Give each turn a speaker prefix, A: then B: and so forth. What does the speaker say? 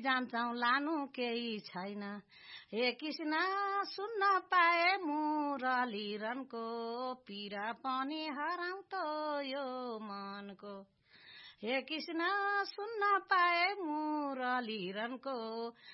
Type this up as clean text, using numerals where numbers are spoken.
A: जान्छौ लानु केही छैन। हे कृष्ण सुन्न पाए मुरली रनको, पीडा पनि हराउँछ यो मनको। हे कृष्ण सुन्न पाए मुरली रनको,